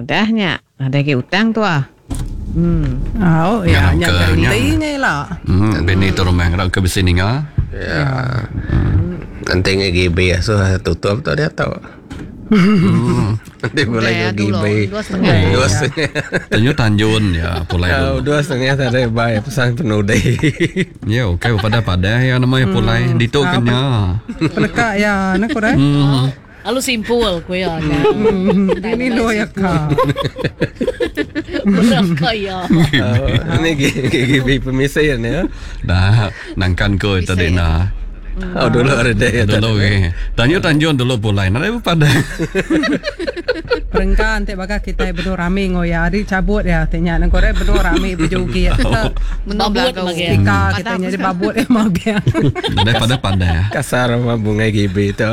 Mudahnya ada ke utang tu ah. Oh ya, nya gantinya lah. Benito rumah rak ke besi ninga. Ya. Nanti nge-GB ya, so tutup tu dia tahu. Nanti boleh nge-GB. 2,5. Tanyo tanjun ya, pulai dulu. 2,5 tadi bayar pesan penuh deh. Ya, okay, pada ya namanya pulai. Dito kenya. Pelekak ya, nak kau dah. Alu simpul ko yan. Ini loyak ka. Murang kaya. Ini GB pemisahan ya. Dah nangkan ko tadi na. Oh dulu ada deh. Dulu ke. Tanyo tanjun dulu pulai. Nada pada. Perengkan te baga kita berdua rame ngoya. Ari cabut ya tanya nak kau dah berdua rame berjogi ya. Babut magya. Tika kita nyari babut magya. Daripada pada. Kasar sama bunga GB tu.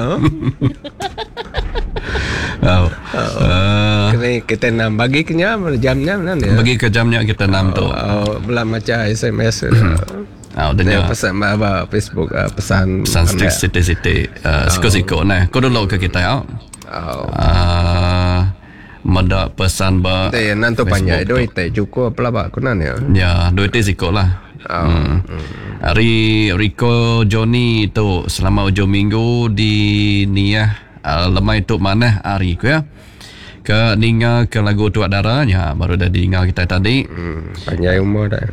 Kena kita nam bagi kenya jamnya mana ya? Bagi ke jamnya kita nam tu. Belah macam SMS. Dia pesan apa Facebook pesan siti siko nah. Kau dulu ke kita ya. Mada pesan ba. Teh nanti banyak duit teh cukup apa lah kunan ya. Ya, duit teh siko lah. Rico Johnny tu selama ujung minggu di Niah lemai tu mana hari ku ya. Ke ninga ke lagu Tuak Darahnya baru dah diingat kita tadi. Panjang umur dah.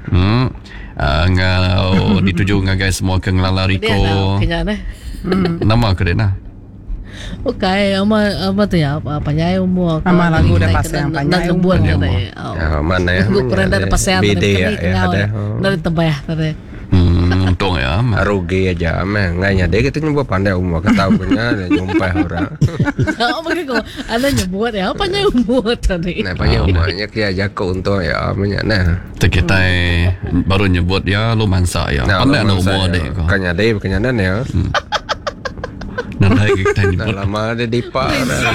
Ngau dituju ngagai semua ke ngelala Rico. Nama ke dia nah. Okay, ama tu ya panjang umur. Ama lagu dah pasang panjang umur. Mana ya? Gue pernah ada pasang Beda ya ada. Dari tebah tadi. Untung ya. Rugi aja mah nganya dia kita nyoba pandai umur ketahuannya dan nyumpah orang. Apa kau ada nyebut ya panjang umur tadi. Nah panjang umurnya kia jago untung ya amanya nah. Kita baru nyebut ya lu mansa ya. Pandai ada umur deh kau. Kanya deh kenyanan ya. Nah lagi kita nyebut. Lama ada dipak.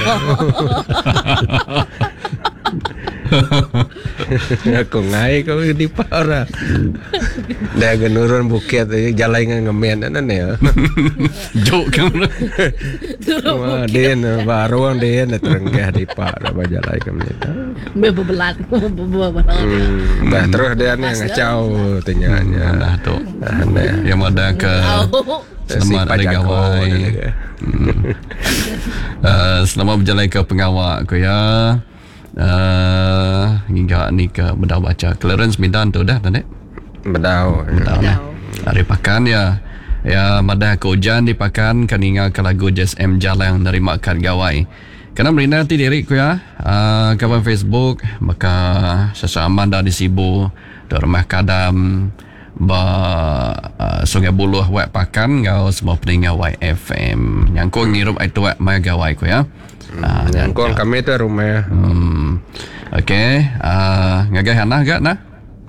Aku ngai kau di para. Dah genurun bukit jalan dengan ngemen nan ya. Jok kamu. Wah dia baru dia terenggah di para jalan kami. Bebelat. Bah terus dia ni ngacau tanyanya. Dah tu. Yang ada ke selamat hari gawai. Selamat berjalan ke pengawal aku ya. Hingga ni ke bedau baca clearance mintaan tu dah tadi. Bedau hari pakan ya. Ya madah ke hujan di pakan kan hingga ke lagu Jazz M Jalang dari Makan Gawai. Karena merina ti diri ku ya. Kawan Facebook maka sesaman dah disibu di rumah kadam ba Sungai Buloh wak pakan ngau semua peninga YFM. Yang ko ngirup itu wak mai gawai ku ya. Yang kau kami tu rumah. Okay. Ngagai hanah gak nah?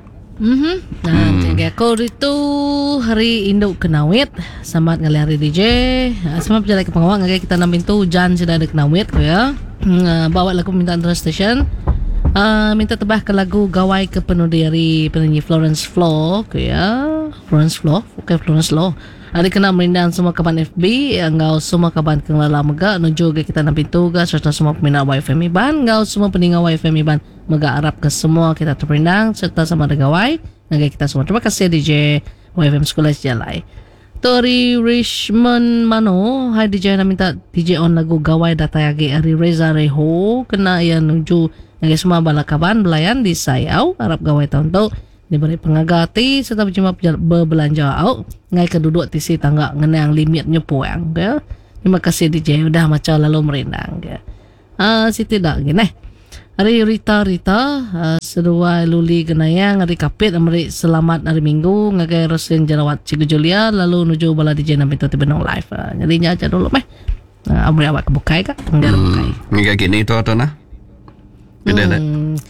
Jaga kau itu hari induk kenawit sama ngali hari DJ sama berjalan ke pengawal ngagai kita nampin tu hujan sudah ada kenawit ko ya. Bawa lagu minta antara station. Minta tebah ke lagu Gawai ke penuh dari penyanyi Florence Flo ko ya. Florence Flo Ada kena merindang semua kaban FB, ngau semua kaban kenglala mega nuju ke kita nampi tuga serta semua peminat YFM Iban, ngau semua peninggal YFM Iban mega harap ke semua kita terperindang serta sama ada gawai. Ngagai kita semua. Terima kasih DJ YFM Sekolah Sejalai. Tori Richmond Mano, hai DJ na minta DJ on lagu Gawai datayagi Ari Reza Reho kena yang nuju ngagai semua bala kaban belayan di Sayau harap gawai tahun tu diberi pengagati serta berjumpa berbelanja au ngai keduduk tisi tangga ngenang limitnya puang ya. Terima kasih DJ udah macam lalu merindang ya. Si tidak gini. Hari Rita sedua luli genayang hari kapit amri selamat hari Minggu ngagai Roslin Jalawat Cigu Julia lalu nuju bala DJ nampi tu benong live. Jadi nya aja dulu meh. Amri awak kebukai kah? Tenggar bukai. Ngagai gini tu atau nah? Gede dah.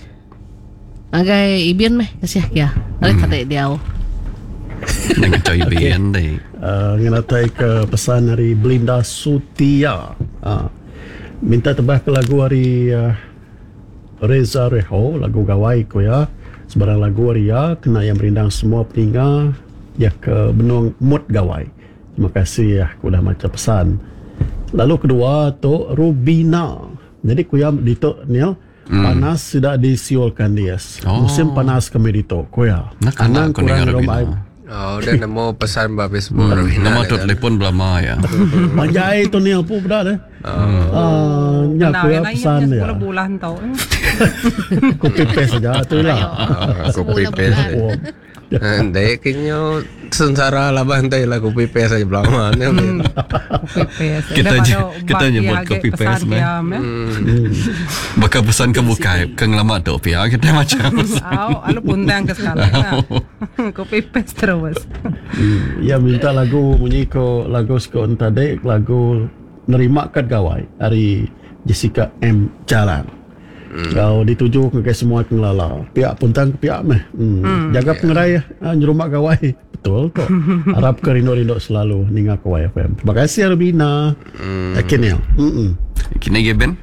Agai ibian meh kasih ya. Ada tadi dia. Dengan coy ibian deh. Nginatai ke pesan dari Belinda Sutia. Minta tebah ke lagu hari Reza Reho, lagu Gawai ko ya. Sebarang lagu hari ya kena yang merindang semua peninga ya ke benung mood Gawai. Terima kasih ya aku dah macam pesan. Lalu kedua tu Rubina. Jadi ku ya di tu Niel Panas sudah disiolkan dia. Musim panas kami dito. Kuya. Nak kurang kuning rumah. Oh, dia nemu pesan ba Facebook. Nama tu telefon belama ya. Manjai tu ni apa benar deh. Ya kuya pesan ya. 10 bulan tau. Kopi paste saja tu lah. Kopi paste. Dek kinyo sengsara lah bantai lah kopi paste saja belama ni. Kopi paste. Kita nyebut kopi paste bakal pesan ke bukai ke ngelamat tu pihak kita macam. Alu puntang ke sekali. Kopi paste terus. Ya minta lagu bunyi ko lagu sko tadi lagu nerima kad gawai dari Jessica M Jalan. Kau dituju ke semua pengelola pihak puntang ke pihak meh. Jaga pengerai nyerumak gawai. Betul kok. Harap ke rindu-rindu selalu ninga Kawai FM. Terima kasih Rubina. Akhirnya. Kini geben?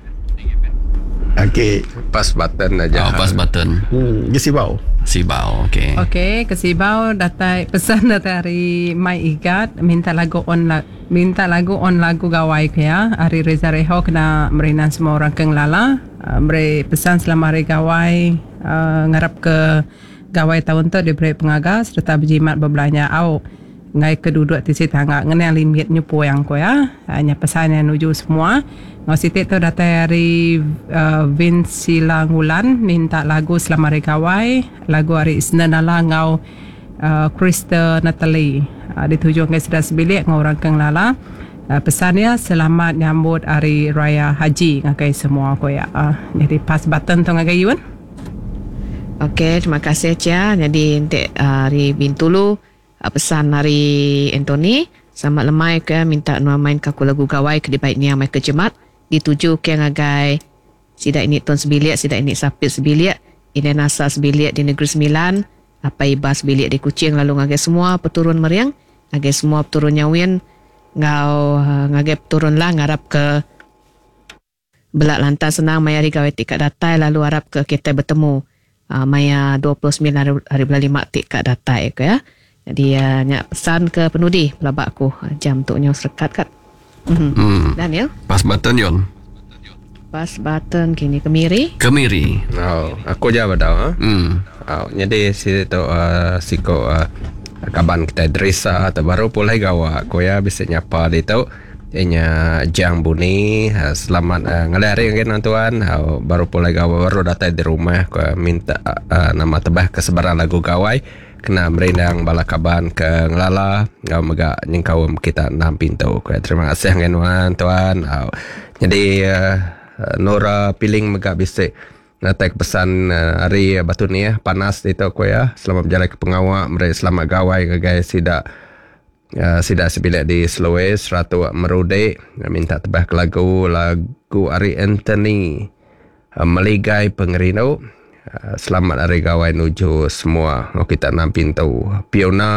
Okey. Pas button aja. Pas button. Gesibau. Sibau, okey. Okey, ke Sibau datai pesan dari Mai Igat minta lagu on lagu gawai ke ya. Hari Reza Reho kena merinan semua orang kenglala. Beri pesan selama hari gawai ngarap ke gawai tahun tu diberi pengagas serta berjimat berbelanja au ngai keduduk di situ tangga ngene limit nyupu yang ko ya. Hanya pesan yang nuju semua. Ngau sitik tu datai hari Vince Silangulan minta lagu selama hari gawai, lagu hari Isnanala ngau Krista Natalie dituju ke sedar sebilik ngau orang kenglala. Pesannya selamat nyambut hari raya haji ngagai semua ko ya. Jadi pas button tu ngagai Yun. Okey, terima kasih Cia. Jadi untuk hari Bintulu pesan hari Anthony selamat lemai ke minta nuan main kaku lagu gawai ke dibaik ni amai kejemat dituju ke ngagai sida ini tuan sebilik sida ini sapit sebilik ini nasa sebilik di Negeri Sembilan apa ibas sebilik di Kuching lalu ngagai semua peturun meriang ngagai semua peturun nyawin ngagai peturun lah ngarap ke belak lantas senang maya rigawai tikat datai lalu harap ke kita bertemu maya 29 hari bulan 5 tikat datai ke ya. Jadi nyak pesan ke penudi pelabak aku jam tu nyaw serkat kat. Daniel. Pas button Yon. Pas button kini Kemiri. Oh, aku jawab dah. Jadi si tu siko kaban kita dresa atau baru pulai gawa aku ya bisa nyapa di tu. Nya jang buni selamat ngelari kan tuan. Baru pulai gawa baru datang di rumah aku minta nama tebah kesebaran lagu gawai. Kena merendang balakaban ke ngelala ngau mega nyengkau kita 6 pintu. Terima kasih ngenuan tuan. Jadi Nora piling mega bisik naik pesan hari batu ni panas itu ko ya. Selamat berjalan ke pengawak mereka selamat gawai ke guys sida sebilik di Sulawesi Ratu Merude minta tebah ke lagu Ari Anthony Meligai Pengerino. Selamat hari gawai nuju semua. Kita 6 pintu. Piona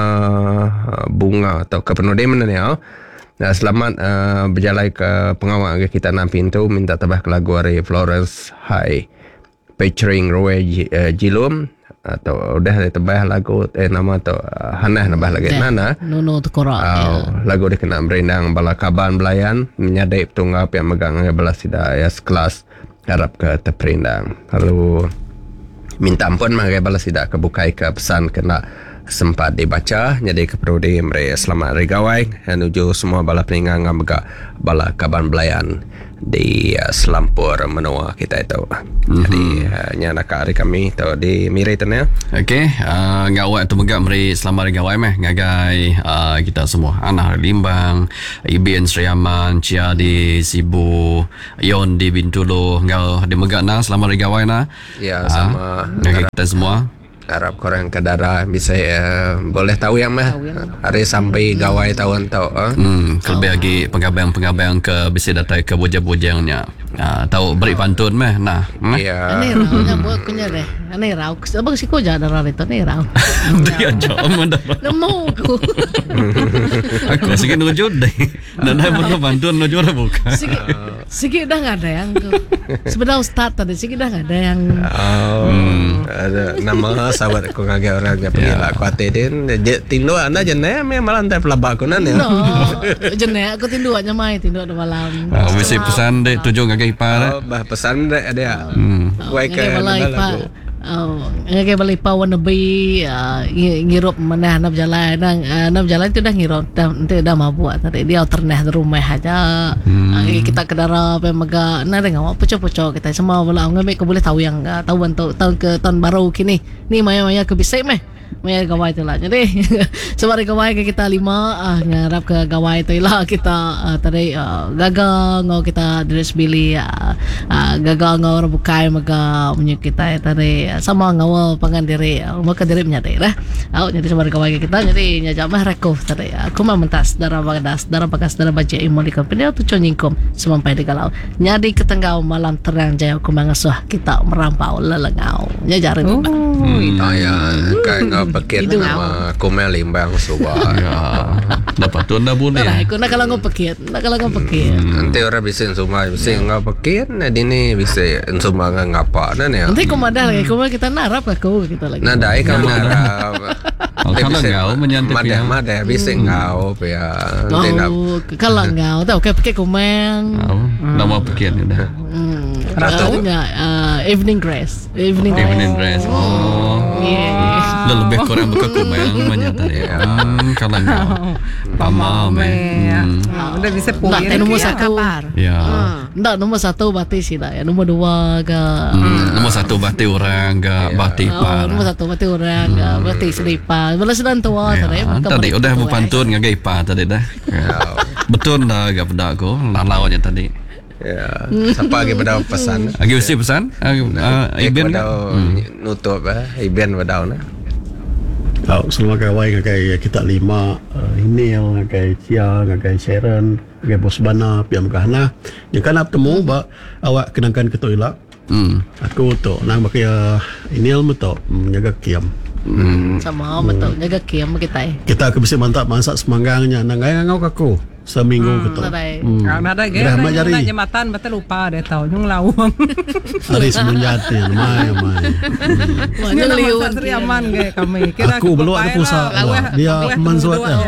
bunga atau ke penudi mana ni selamat berjalan ke pengawal kita 6 pintu minta tebah ke lagu hari Florence High featuring Roy Jilum atau udah tebah lagu nama tu Hanah nambah lagi Nana. No terkorak. Lagu dia kena berendang balakaban belayan menyadai petunggap yang megang belas tidak ya sekelas harap ke terperindang. Lalu minta ampun magai balas tidak kebukai ke pesan kena sempat dibaca jadi keperudi mereka selamat hari gawai menuju semua bala peninggang mega bala kaban belayan di Selampur menua kita itu. Jadi nyana hari kami tu di Miri tu ya. Okey, ngawak tu mega meri selamat hari gawai meh ngagai kita semua anak Limbang, Ibn Sri Aman, Cia di Sibu, Yon di Bintulu, ngau di mega na selamat hari gawai na. Ya sama ngagai kita semua. Harap korang ke darah bisa boleh tahu yang mah hari sampai gawai tahun tau. Lebih lagi pengabang ke bisa datang ke bujang-bujangnya. Tahu beri pantun meh nah. Ya. Aneh rau nya buat kunya deh. Aneh rau. Abang siko jah darah itu aneh rau. Dia jom darah. Nemu aku. Aku sikit nujud deh. Dan hai buat pantun nujud bukan. Sikit dah enggak ada yang sebenarnya ustaz tadi sikit dah enggak ada yang ada nama sahabat aku ngagai orang yang pergi lah kuatir dia tindu anda jenak malah antai pelabak aku nanya. Jenak aku tindu aja mai tindu ada malam. Mesti pesan dek tujuh ngagai ipar. Bah pesan dek dia. Wai ke lagu. Ngagai balik pa wanna be ngirup mana nap jalan itu dah ngirup dah mabuat tadi dia alternate rumah aja. Kita ke darab maga na dengar poco-poco kita semua bola ngambil boleh tahu yang tahu untuk tahun ke tahun baru kini ni maya ke bisik meh maya gawai tu lah. Jadi sebab gawai ke kita 5 ngarap ke gawai tu lah kita tadi gagal ngau kita dress bili gagal ngau bukai maga punya kita tadi sama ngau pangan diri maka diri menyadari lah. Jadi sebab gawai ke kita jadi nyajak mah reko tadi aku mah mentas darah bagas darah baca imon di company tu conyingkom sampai di galau. Nyadi ketenggau malam terang jaya aku mangasuh kita merampau lelengau nyajari Ya, kan paket nama komel limbang suba. Dapat tu anda boleh. Aku nak kalau ngau paket, Nanti orang bisa semua bisa ngau paket. Nah ini bisa semua ngapa nah ni. Nanti komadah lagi, kita narap aku kita lagi. Nah dai kamu narap. Kalau ngau menyantik ya. Madah bisa ngau ya. Nanti nak. Kalau ngau tahu kayak pakai komeng. Nama paket ni dah. Evening dress. Evening dress. Lebih kurang buka kumang menyatakan ya. Kalau ngau pamam Udah bisa punya. Tak nombor 1. Ya. Tak nombor 1 batis sih dah. Nombor 2 ke. Nombor 1 bati orang ke bati par. Nombor 1 bati orang ke bati selipa. Balas dan tua tadi udah berpantun ngagai pa tadi dah. Betul dah gak pedak ko lalawnya tadi. Ya, siapa lagi pada pesan? Lagi mesti pesan? Iben nutup Iben pada na. Semua kawan ngagai kita 5 email ngagai Cia ngagai Sharon ngagai Bos Bana piam kahna yang kan bertemu ba awak kenangkan ke toilet. Aku tu nang pakai email meto menjaga kiam. Sama betul jaga kiam kita aku bisa mantap masak semanggangnya nang ngau aku seminggu gitu. Nada gaya nak jematan betul lupa deh tahu nyung lawang. Hari semenjati mai. Nyung liun Sri aman gaya kami. Aku belum ada pusat. Dia mansuat ya.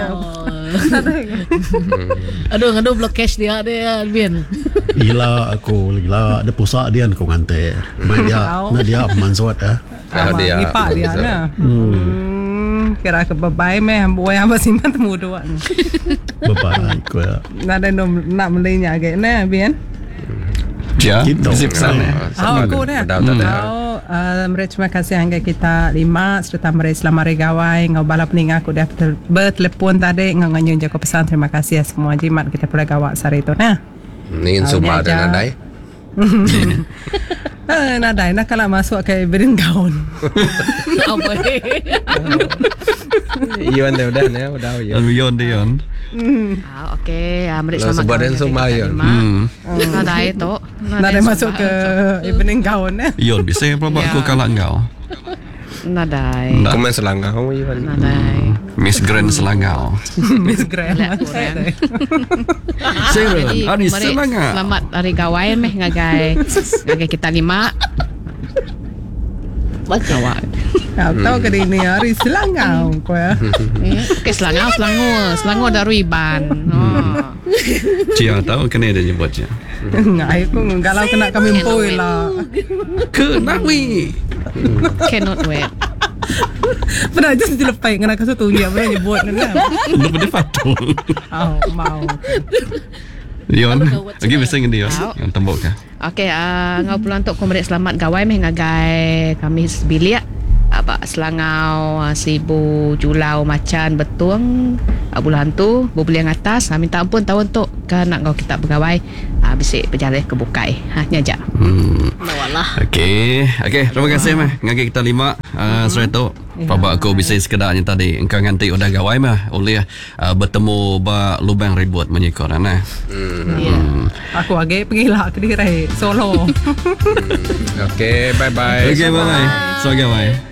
Aduh blok cash dia Bian. Gila ada pusat dia aku ngante. Dia mansuat ya. Dia nipak dia na. Kira ke babai meh boy apa simpan temu doan. Babai ko ya. Nada nak melinya agak na Bian. Ya. Sip sana. Aku dah. Mereka terima kasih hingga kita 5 serta mereka selama regawai ngau balap ning aku dah bertelepon tadi ngau nganyun jago pesan terima kasih semua jimat kita pula gawak sari itu nah. Ni semua ada nadai. Nadai nak kalau masuk ke berin gaun. Apa ni? Iwan dah udah Yon. Okey, mereka selamat sebadan semua Yon. Nadai tu. Nadai masuk ke berin gaun Yon bisa apa aku kalah engkau. Nadai. Komen Selangau Iwan. Nadai. Miss Grand Selangau. Miss Grand. Jadi selamat hari gawai meh ngagai kita 5. Gawai. Tahu ke ini hari Selangau ko ya. Okey Selangor daru Iban. Cia tahu kena dia nyebutnya. Ngai ko galau kena kami poi lah. Kenawi. Cannot wait. Pernah aja dilepai ngena kaso tu dia boleh nyebut kan. Lupa dia patung. Mau. Yon, lagi bisa ngendi Yon? Yang tembok ka. Okey, ngau pula untuk komrade selamat gawai meh ngagai kami sebilik. Abak Selangau, Sibu, Julau, Macan, Betung, bulan tu, bubuli yang atas. Minta ampun tahun tu kan nak kau kita bergawai. Bisik berjalan ke Bukai. Nyajak. Mawalah. Okey, terima kasih mah. Ngagi kita 5 surat tu. Papa aku bisa sekedarnya tadi. Engkau nganti udah gawai mah oleh bertemu ba lubang ribut menyikoran nah. Aku agak pergi lah ke diri solo. Okey, bye bye. Okey, bye. So gawai.